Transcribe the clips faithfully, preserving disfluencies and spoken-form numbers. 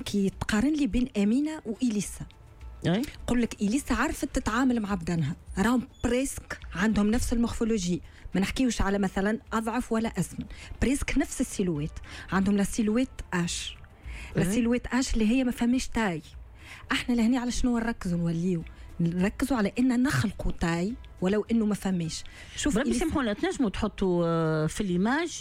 كي تقارن لي بين امينه واليسا، قل لك إليسا عرفت تتعامل مع بدنها، راهم بريسك عندهم نفس المورفولوجي، ما نحكيوش على مثلا اضعف ولا اسمن، بريسك نفس السيلويت، عندهم لا سيلويت اش، لا سيلويت اش اللي هي ما فماش تاي. احنا لهني على شنو نركزوا؟ نوليو نركزوا على ان نخلقوا تاي ولو انه ما فماش. شوف ربي سامحونا، تنجموا تحطوا في ليماج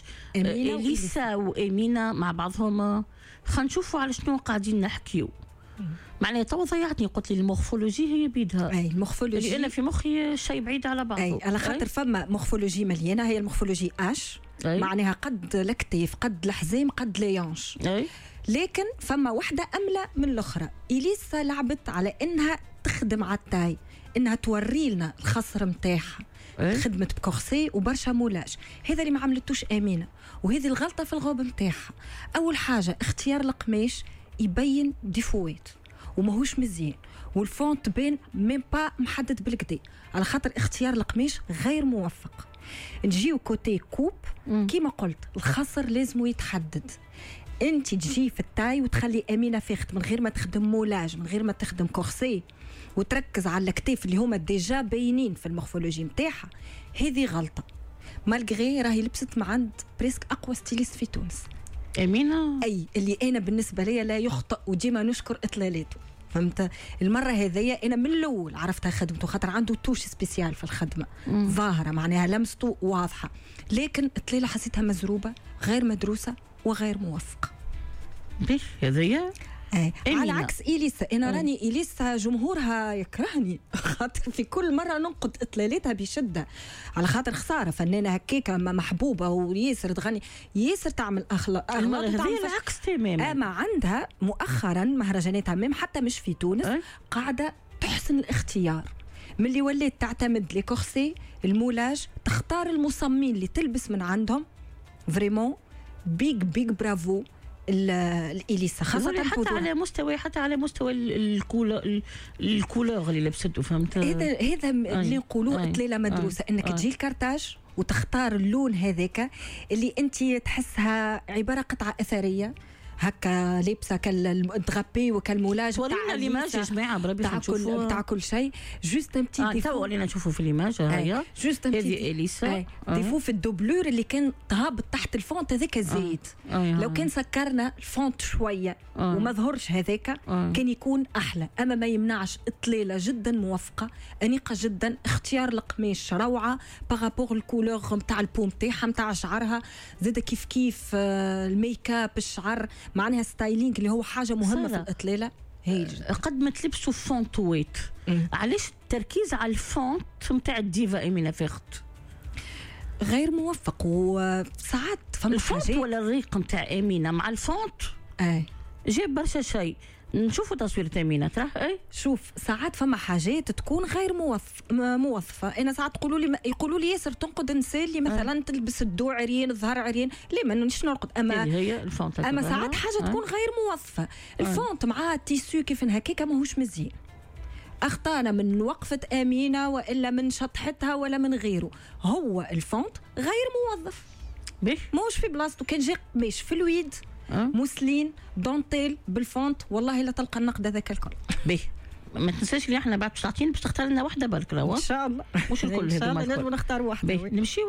إليسا وامينه مع بعضهم، خلينا نشوفوا على شنو قاعدين نحكيو. معناها تو ضيعتني، قلت لي المورفولوجي هي بيدها. اي المورفولوجي اللي انا في مخي شيء بعيد على بعضه. اي على خاطر فما مورفولوجي مليانه، هي المورفولوجي اش، أي. معناها قد الكتيف قد الحزام قد ليانش، أي. لكن فما وحده املى من الاخرى. إليسا لعبت على انها تخدم على التاي، انها توري لنا الخصر نتاعها، خدمت بكورسي وبرشا مولاج. هذا اللي ما عملتوش امينه، وهذه الغلطه في الغوب نتاعها. اول حاجه اختيار القماش يبين ديفوات وماهوش مزيان، والفونت بين ميم با محدد بالكدا، على خاطر اختيار القماش غير موفق. نجيو كوتي كوب كيما قلت، الخصر لازم يتحدد. انت تجي في التاي وتخلي امينه فيخت من غير ما تخدم مولاج، من غير ما تخدم كورسي، وتركز على الكتاف اللي هما ديجا باينين في المورفولوجي نتاعها. هذه غلطه، مالغري راهي لبست مع عند بريسك اقوى ستيليست في تونس امينه، اي اللي انا بالنسبه لي لا يخطئ وديما نشكر اطلالاته. فهمت؟ المره هذيا انا من الاول عرفتها خدمته، خاطر عنده توش سبيسيال في الخدمه مم. ظاهره، معناها لمسته واضحه، لكن اطلاله حسيتها مزروبه، غير مدروسه وغير موفقه. بيش هذيا على عكس إليسا. انا أه. راني إليسا جمهورها يكرهني خاطر في كل مره ننقد اطلالاتها بشده، على خاطر خساره فنانه هكاكه محبوبه وياسر تغني، ياسر تعمل اخلاق. هذه العكس تماما. اما عندها مؤخرا مهرجاناتها ميم حتى مش في تونس أه؟ قاعده تحسن الاختيار، من اللي ولات تعتمد لي كورسي المولاج، تختار المصممين اللي تلبس من عندهم. فريمون بيج بيج برافو الإليسا، خاصة حتى على مستوى حتى على مستوى الكولور الكولور اللي لبسته. فهمت؟ هذا هذا اللي نقولوه اطلاله مدروسه، أي. انك تجي الكارتاج وتختار اللون هذاك اللي انت تحسها عباره قطعه اثريه هكا لابسه كالدغابي وكالمولاج. ورينا ليماج يا جماعه بربي نشوفوا تاع كل شيء. جوست ان بتي ديفو ورينا نشوفوا في ليماج هيا. جوست ان بتي إليسا ديفو في الدوبلور اللي كان تهابط تحت الفونت هذاك زيت. لو كان سكرنا الفونت شويه وما ظهرش هذاك كان يكون احلى. اما ما يمنعش اطلاله جدا موفقه، انيقه جدا، اختيار القماش روعه بارابور الكولور نتاع البوم تاعها نتاع شعرها، زاد كيف كيف الميك اب الشعر، معناها ستايلينج اللي هو حاجه مهمه في الاطلاله. هي قد ما تلبسوا فونتويت، علاش التركيز على الفونت نتاع الديفا امينه فيخت غير موفق؟ وساعات فما الفونت ولا الريق نتاع امينه مع الفونت اي جاب برشا شيء. نشوفوا تصوير امينه ترى. اي شوف ساعات فما حاجات تكون غير موظف موظفه. انا ساعات يقولوا لي يقولوا لي ياسر تنقد نساء اللي مثلا أه. تلبس الدو عريان الظهر عريان، ليه ما نش نرقد؟ اما هي الفونت اما ساعات حاجه أه. تكون غير موظفه. الفونت مع التيسو كيف هكاكا ماهوش مزيان، اخطانا من وقفه امينه والا من شطحتها ولا من غيره. هو الفونت غير موظف، ماهوش في بلاصتو. كان جا قماش في الويد أه؟ موسلين دونتيل بالفونت، والله لا تلقى النقد هذاك الكل. باهي ما تنساش اللي احنا بعد باش تعطينا باش تختار لنا واحده برك ان شاء الله. مش الكل ان شاء الله لازم نختار واحده. نمشيو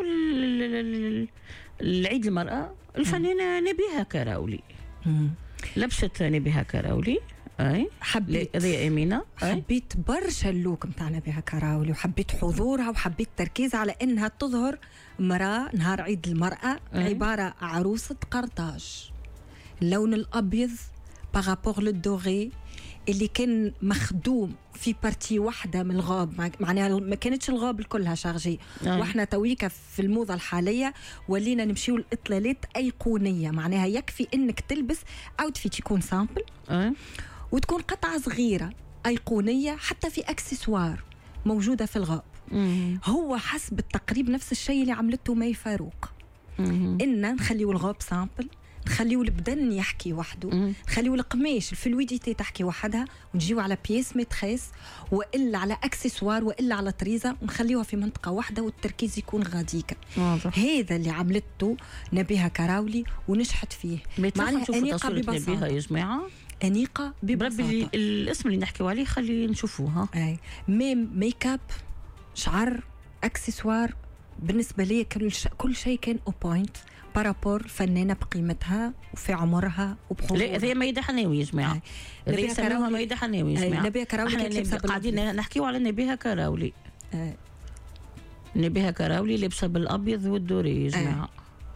لعيد المراه. الفنانه نبيها كراولي لبست نبيها كراولي. اي حبيت هذه امينه. حبيت برشا اللوك نتاع نبيها كراولي، وحبيت حضورها، وحبيت التركيز على انها تظهر مراه نهار عيد المراه أي. عباره عروسه قرطاج، اللون الابيض بارابور للدوغي اللي كان مخدوم في بارتي واحده من الغاب، معناها ما كانتش الغاب كلها شارجي. أه. واحنا تويكا في الموضه الحاليه ولينا نمشيو الاطلالات ايقونيه، معناها يكفي انك تلبس اوتفيت يكون سامبل أه. وتكون قطعه صغيره ايقونيه، حتى في اكسسوار موجوده في الغاب. مم. هو حسب التقريب نفس الشيء اللي عملته مي فاروق، ان نخليو الغاب سامبل، نخليو البدن يحكي وحده، نخليو القماش الفلويديتي تحكي وحدها، ونجيو على بيس ميتريس والا على اكسسوار والا على طريزه، ونخليوها في منطقه واحده والتركيز يكون غاديكا. هذا اللي عملته نبيها كراولي ونجحت فيه. معناها انيقه ببساطه. نبيها يا جماعه انيقه ببساطه. بربي الاسم اللي نحكيو عليه خلي نشوفوها. اي ميم ميك اب شعر اكسسوار، بالنسبه لي كل ش... كل شيء كان او بوينت بارابور فنانه بقيمتها وفي عمرها وبحضورها. لا هذه ميدة حناوي يا جماعه، هذه يسموها ميدة حناوي يا جماعه. نبيها كراولي كانت لابسه قاعدين نحكيو على نبيها كراولي. آه. نبيها كراولي لابسه بالابيض والدوري يا جماعه.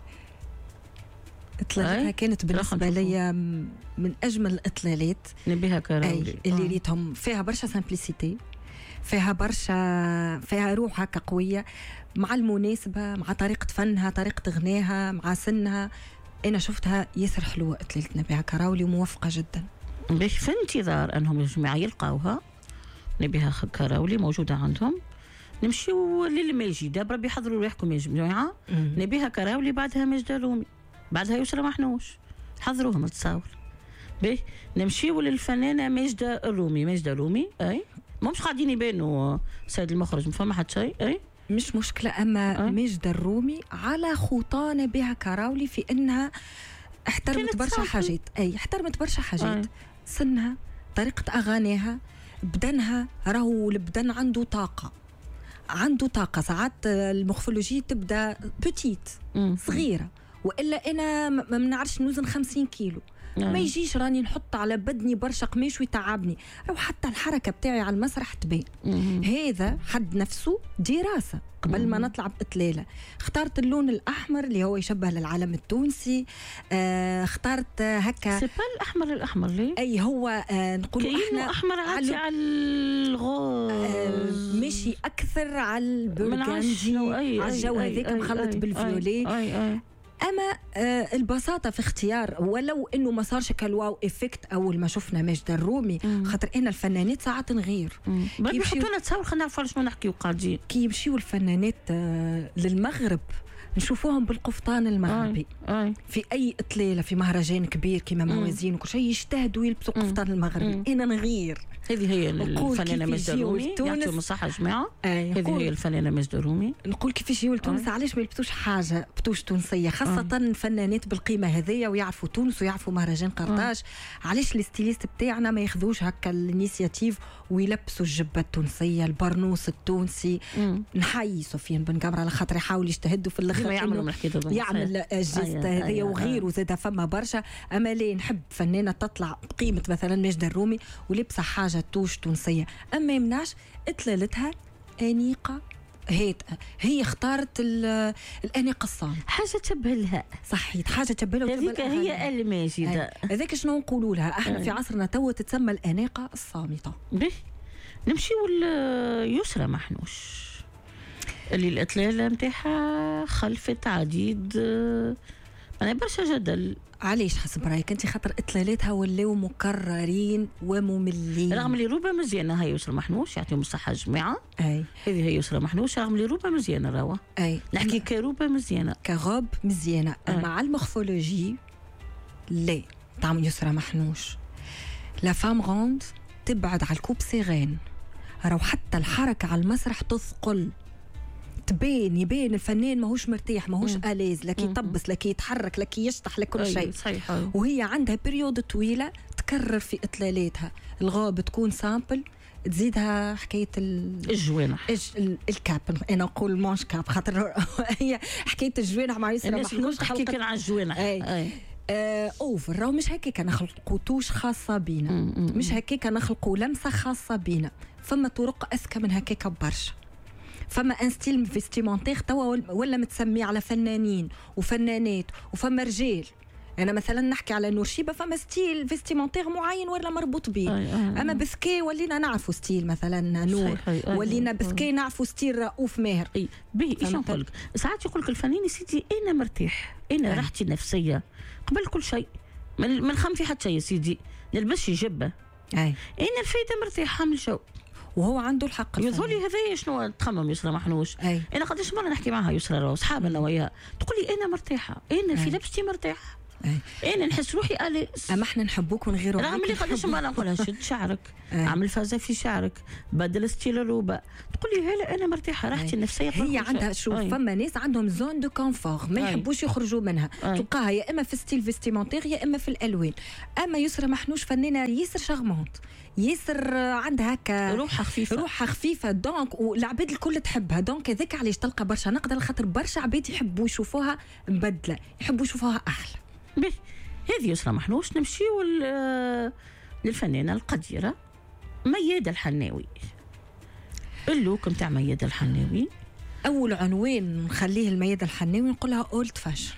اطلالتها كانت بالنسبه لي من اجمل الاطلالات. نبيها كراولي اللي ريتهم فيها برشا سامبليسيتي، فيها برشا فيها روح هكا قويه مع المناسبه، مع طريقه فنها، طريقه غناها، مع سنها. انا شفتها ياسر حلوه اطلاله نبيها كراولي وموفقه جدا. باش في انتظار انهم يا جماعه يلقاوها نبيها كراولي موجوده عندهم. نمشيو للماجده، بربي يحضروا ريحكم يا جماعه. نبيها كراولي بعدها ماجده رومي، بعدها يسرى محنوش، حضروهم التصاور. باهي نمشيو للفنانه ماجده الرومي. ماجده رومي اي مش قاعدين يبانوا سيد المخرج، ما فما حتى شيء. اي مش مشكله، اما أه؟ ماجده الرومي على خطى نبيها كراولي في انها احترمت برشا حاجات. اي احترمت برشا حاجات. أي. سنها، طريقه اغانيها، بدنها. راهو البدن عنده طاقه، عنده طاقه. ساعات المورفولوجي تبدا بوتيت صغيره، والا انا ما منعرفش نوزن خمسين كيلو. نعم. ما يجيش راني نحط على بدني برشا قماش ويتعبني، او حتى الحركه بتاعي على المسرح تبان. هذا حد نفسه دراسه. قبل ما نطلع باطلاله اخترت اللون الاحمر اللي هو يشبه للعلم التونسي. آه اخترت هكا سيبا الاحمر. الاحمر ليه؟ اي هو آه نقولوا احنا احمر عادي على الغوز. آه ماشي اكثر على البرغندي، على الجو هذاك مخلط بالفيولي. أي أي. اما آه البساطه في اختيار، ولو انه ما صارش كالواو افكت اول ما شفنا ماجده الرومي. مم. خاطر انا الفنانات ساعات نغير يمشيو لنا تصور، خلينا نعرفوا شنو نحكيو قاعدين. كي يمشيو الفنانات آه للمغرب نشوفوهم بالقفطان المغربي. آي. آي. في اي اطلاله في مهرجان كبير كيما موازين وكل شيء يجتهدوا يلبسوا قفطان المغربي. انا نغير. هذه هي الفنانه ماجده الرومي. يعطيهم الصحه يا جماعه. هذه هي الفنانه ماجده الرومي. نقول كيفاش يجيو لتونس علاش ما يلبسوش حاجه بتوش تونسيه، خاصه آه. فنانات بالقيمه هذيا ويعرفوا تونس ويعرفوا مهرجان قرطاج. آه. علاش الستيليست بتاعنا ما ياخذوش هكا الانيسياتيف ويلبسوا الجبه التونسيه، البرنوس التونسي. مم. نحيي سفيان بن قمر على خاطر يحاول يجتهدوا في الاخر يعمل يعمل الجست هذيا وغيره. زاد فما برشا. اما ليه نحب فنانه تطلع بقيمه مثلا ماجده الرومي ولبسه حاجه توش تونسيه، اما يمنعش اطلالتها انيقه هادئه. هي اختارت الانيقه الصامته، حاجه تشبه لها. صحيت، حاجه تشبه لها. هذيك هي الماجده. هذاك شنو نقولوا لها احنا أي. في عصرنا تو تتسمى الاناقه الصامته. به نمشيو ليسرى محنوش اللي الاطلاله نتاعها خلفت عديد انا برشا جدل. علاش حسب رايك انت؟ خاطر اطلالاتها ولاو مكررين ومملين، رغم اللي روبا مزيانه. هاي يسرى محنوش يعطيهم الصحه جماعه. اي هذه هي يسرى محنوش، رغم اللي روبا مزيانه. راهو اي نحكي كروبا مزيانه، كغوب مزيانه. مع المورفولوجي لا طعم يسرى محنوش. لا فام غوند تبعد على الكوب سيغين، راهو حتى الحركه على المسرح تثقل، تبين يبين الفنان ماهوش مرتاح، ماهوش اليز، لكي يطبس، لكي يتحرك، لكي يشطح لكل شيء. وهي عندها بريود طويله تكرر في اطلالاتها. الغاب تكون سامبل، تزيدها حكايه الجوانح، الكاب. انا نقول مانش كاب خاطر هي حكايه الجوانح مع يسرى محنوش. تحكي كان على الجوانح. أي. أي. آه اوفر. راهو مش هكاك نخلقوا توش خاصه بينا، مش هكاك نخلقوا لمسه خاصه بينا. فما طرق اذكى من هكاك برشا. فما ان ستيل فيستيمونتير توا ولا متسمي على فنانين وفنانات، وفما رجال. انا مثلا نحكي على نور شيبه، فما ستيل فيستيمونتير معين ولا مربوط به. اما بسكي ولينا نعرفوا ستيل مثلا نور، ولينا بسكي نعرفوا ستيل رؤوف ماهر. به ايش نقول لك؟ ساعات يقول لك الفنان يا سيدي انا مرتاح، انا راحتي النفسيه قبل كل شيء، من من خم في حتى شيء يا سيدي، نلبسش جبه. اي انا الفايده مرتاحه من الجو، وهو عنده الحق. يظهر لي هذا شنو تخمم يسرى محنوش. أي. انا قداش مره نحكي معها يسرى راهو صحابنا وياها، تقول لي انا مرتاحه، انا في لبستي مرتاحه. انا نحس روحي الي اما احنا نحبوك من غير رغم اللي قداش ما نقولها شد شعرك عمل فازه في شعرك بدل ستيل الروبه تقول لي هلا انا مرتاحه راحتي النفسيه هي عندها شوف فما ناس عندهم زون دو كونفور ما يحبوش يخرجوا منها تلقاها يا اما في ستيل فيستيمونتير يا اما في الالوان. اما يسرى محنوش فنانه ياسر شارمونت ياسر عندها هكا روحها خفيفه روحها خفيفه دونك والعباد الكل تحبها دونك هذاك علاش تلقى برشا نقد خاطر برشا عباد يحبوا يشوفوها مبدله يحبوا يشوفوها احلى. به هذه يسرى محنوش نمشيو للفنانه القديره ميادة الحناوي. اللوك نتاع ميادة الحناوي اول عنوان نخليه لميادة الحناوي نقولها اولد فاشن.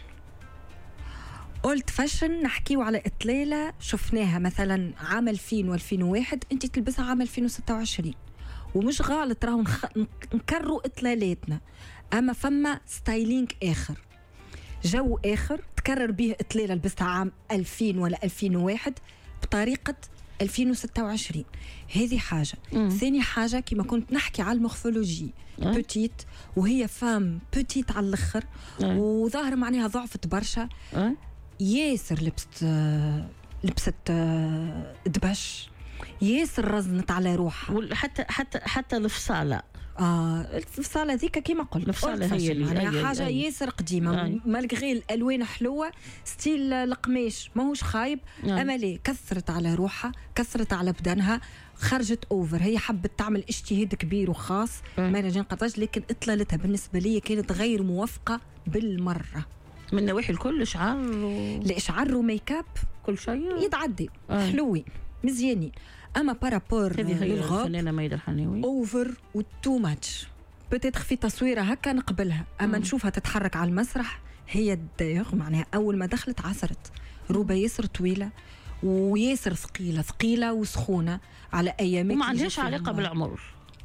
اولد فاشن نحكيو على اطلاله شفناها مثلا عام ألفين وألفين وواحد انت تلبسها عام ألفين وستة وعشرين ومش غلط راهو نخ... نكرروا اطلالاتنا اما فما ستايلينغ اخر جو اخر تكرر به اطلاله لبستها عام ألفين ولا ألفين وواحد بطريقه ألفين وستة وعشرين. هذه حاجه. مم. ثاني حاجه كما كنت نحكي على المورفولوجي بوتيت وهي فام بوتيت على الاخر وظاهر معناها ضعفت برشا. أه؟ ياسر لبست لبست دبش ياسر رزنت على روحها حتى حتى حتى الفصاله اه الفصاله ذيك كيما قلت الفصاله هي اللي حاجه أي. ياسر قديمه مالغري الالوان حلوه ستيل القماش ماهوش خايب أي. اما ليه كثرت على روحها كثرت على بدنها خرجت اوفر هي حبت تعمل اجتهاد كبير وخاص ما نجي نقطعش لكن اطلالتها بالنسبه لي كانت غير موفقه بالمره من نواحي الكل اشعار و... الاشعار وميك اب كل شيء يتعدي آه. حلوين مزيانين اما بارابور للغاب الفنانه ميادة الحناوي اوفر وتو ماتش بتاتخ في تصويره هكا نقبلها اما مم. نشوفها تتحرك على المسرح هي الدايغ معناها اول ما دخلت عصرت روبه ياسر طويله وياسر ثقيله ثقيله وسخونه على ايامك وما عندهاش علاقه بالعمر.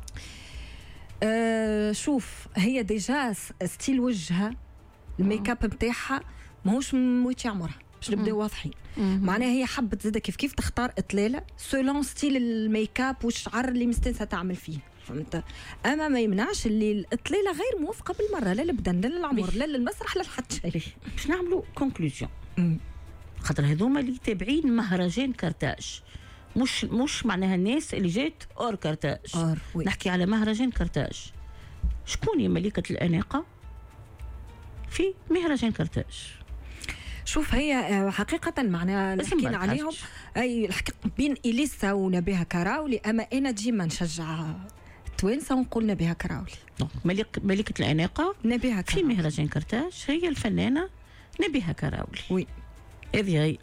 آه شوف هي ديجا ستيل وجهها الميك اب نتاعها ماهوش مويتي عمرها باش نبداو واضحين معناها هي حبت زاده كيف كيف تختار اطلاله سولون ستيل الميك اب والشعر اللي مستانسه تعمل فيه فهمت. اما ما يمنعش اللي الاطلاله غير موافقه بالمره لا للبدن لا للعمر لا للمسرح لا لحد شيء. باش نعملوا كونكلوزيون خاطر هذوما اللي تابعين مهرجان كرتاج مش مش معناها الناس اللي جات اور كرتاج أور نحكي على مهرجان كرتاج. شكون هي ملكه الاناقه في مهرجان كرتاج؟ شوف هي حقيقة معناها حكينا عليهم أي الحقيقة بين إليسا ونبيها كراولي أما أنا ديما نشجع التوانسة ونقول نبيها كراولي. ملك ملكة الأناقة نبيها كراولي في مهرجان كرتاج هي الفنانة نبيها كراولي. وي هذه هي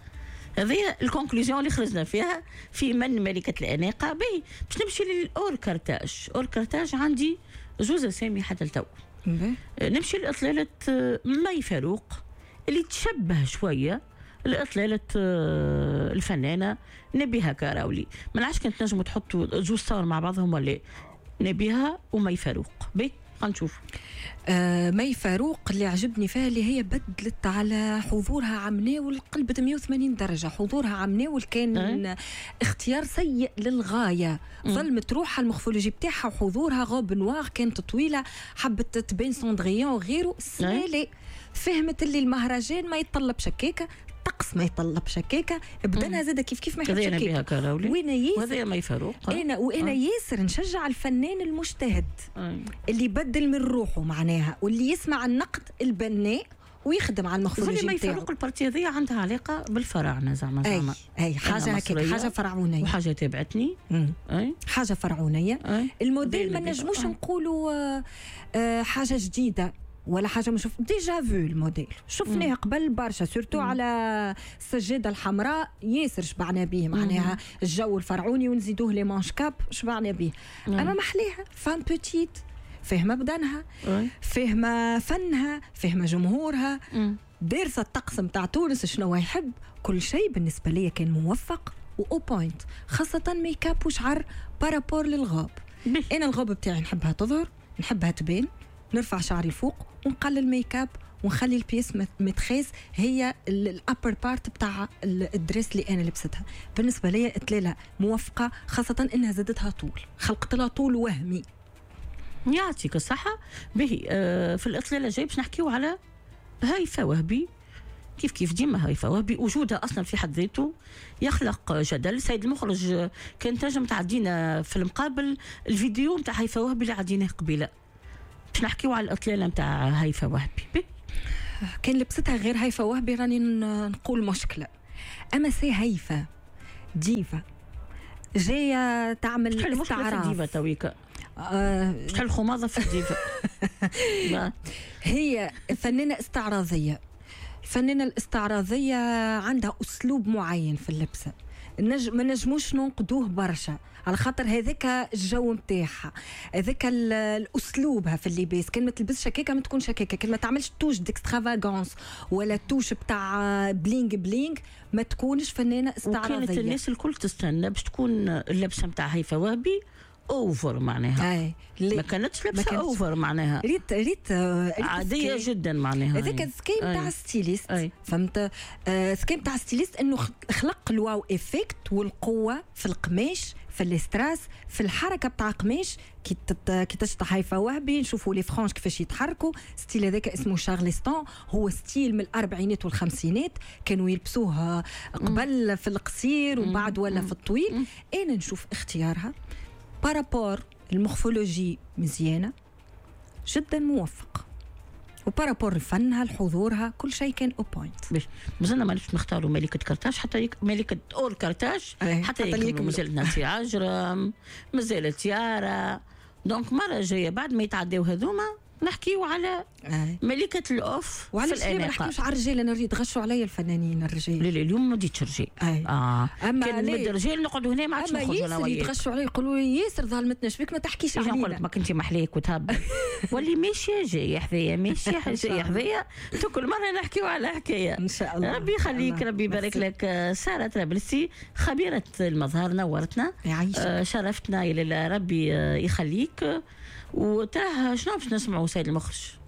هذه الكونكلوزيون اللي خرجنا فيها في من ملكة الأناقة. باهي باش نمشي للأور كرتاج. أور كرتاج عندي جوز أسامي حتى التو. نمشي لإطلالة مي فاروق اللي تشبه شويه لإطلالة الفنانه نبيها كراولي. ما نعرفش كنت نجموا تحطوا جوج صور مع بعضهم ولا نبيها ومي فاروق. بي غنشوف. آه مي فاروق اللي عجبني فيها اللي هي بدلت على حضورها عمناول قلبت مية وثمانين درجه. حضورها عمناول كان أه؟ اختيار سيء للغايه. ظلمت روحها المورفولوجي بتاعها وحضورها غوب نوار كانت طويله حبت تبين سوندريون وغيره سلالي. فهمت اللي المهرجان ما يتطلب شكاكه الطقس ما يطلب شكاكه بدنا زاده كيف كيف ما يحب شكاكه. نبيها كراولي وين ياسر وهذا ما يفرق انا وانا آه. ياسر نشجع الفنان المجتهد آه. اللي يبدل من روحه معناها واللي يسمع النقد البناء ويخدم على المورفولوجي بتاعه. ما يفرق البارتي هذه عندها علاقه بالفراعنه زعما زعما اي, أي. حاجه هكا حاجه فرعونيه وحاجه تابعتني اي حاجه فرعونيه. أي. الموديل ما نجموش آه. نقولوا آه آه حاجه جديده ولا حاجه مش ديجا فو الموديل شفناه قبل برشا سورتو مم. على السجاده الحمراء ياسر شبعنا به معناها الجو الفرعوني ونزيدوه لي مانش كاب شبعنا به. اما محليها فان بوتيت فاهمه بدنها فاهمه فنها فاهمه جمهورها دارسه الطقس نتاع تونس شنو يحب كل شيء بالنسبه لي كان موفق و بوينت خاصه ميك اب وشعر بارابور للغاب. انا الغاب بتاعي نحبها تظهر نحبها تبان نرفع شعري الفوق ونقلل ميك اب ونخلي البيس متخيز هي الابر بارت بتاع الدريس اللي انا لبستها. بالنسبه لي اطلاله موفقه خاصه انها زادتها طول خلقت لها طول وهمي. يعطيك الصحه. به آه في الاطلاله جاي باش نحكيو على هيفاء وهبي كيف كيف ديما هيفا وهبي وجودها اصلا في حد ذاته يخلق جدل. سيد المخرج كان تنجم تعدينا في المقابل الفيديو نتاع هيفا وهبي اللي عديناه قبيله باش نحكيو على الاطلاله نتاع هيفا وهبي. كان لبستها غير هيفا وهبي راني نقول مشكله، اما سي هيفا ديفا جايه تعمل استعراض. ديفا تويكا آه شحال الخماضه في الديفا. هي فنانه استعراضيه. الفنانه الاستعراضيه عندها اسلوب معين في اللبسه، النج... ما نجموش ننقدوه برشا على خاطر هذاك الجو نتاعها، هذاك الاسلوبها في اللباس. كان ما تلبسش هكاكا ما تكونش هكاكا، كان ما تعملش توش ديكسترافاغونس ولا توش بتاع بلينغ بلينغ ما تكونش فنانه استعراضيه. وكانت الناس الكل تستنى باش تكون اللبسه نتاع هيفا وهبي اوفر معناها. اي ما كانتش لبسه اوفر معناها، ريت ريت عاديه جدا معناها. هذاك الذكي نتاع ستيليست، فهمت؟ الذكي نتاع ستيليست انه خلق الواو افكت والقوه في القماش، في الاستراس، في الحركه بتاع قماش. كي كي تشطح هيفا وهبي نشوفوا لي فرانش كيفاش يتحركوا. ستيل هذاك اسمه شارلستون، هو ستيل من الاربعينات والخمسينات، كانوا يلبسوه قبل في القصير وبعد ولا في الطويل. انا نشوف اختيارها بارابور المورفولوجي مزيانه جدا، موفق، وبارابور فنها لحضورها كل شيء كان او بوينت. مازلنا ما نختاروا ملكه كرتاج حتى يك... ملكه اور كرتاج حتى, حتى يكملوا. مازالت نانسي عجرم، مازالت يارا. دونك مره جايه بعد ما يتعداو هذوما نحكيو على آه. ملكة الأوف. وعلى الشيء ما نحكيوش على الرجال، أنا نريد يغشوا عليا الفنانين الرجال. لا لا اليوم ما ديتش رجال. آه. أما كان مد الرجال نقعدوا هنا ما عادش نخرجوا أنا وياك. يتغشوا عليا يقولوا لي ياسر ظلمتنا شبيك ما تحكيش علينا. نقول لك ما كنتي محليك وتهبل واللي ماشية جاية حذايا ماشية جاية حذايا. كل مرة نحكيو على حكاية إن شاء الله. ربي يخليك ربي يبارك لك. سارة طرابلسي خبيرة المظهر نورتنا آه شرفتنا إلى ربي يخليك. وتراه شنو باش نسمعوا سيد المخرج؟